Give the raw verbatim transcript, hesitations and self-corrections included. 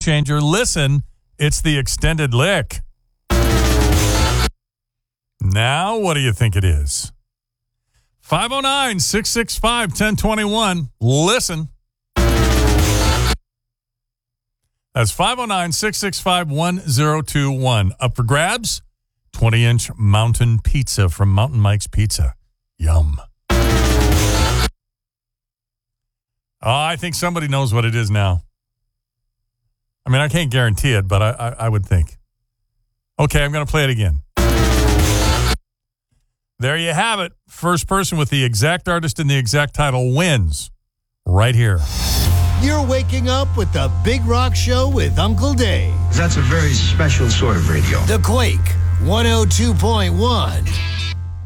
changer. Listen, it's the extended lick. Now, what do you think it is? five oh nine, six six five, one oh two one. Listen. That's five oh nine, six six five, one oh two one. Up for grabs, twenty-inch mountain pizza from Mountain Mike's Pizza. Yum. Oh, I think somebody knows what it is now. I mean, I can't guarantee it, but I, I, I would think. Okay, I'm going to play it again. There you have it. First person with the exact artist and the exact title wins. Right here. You're waking up with the Big Rock Show with Uncle Dave. That's a very special sort of radio. The Quake one oh two point one.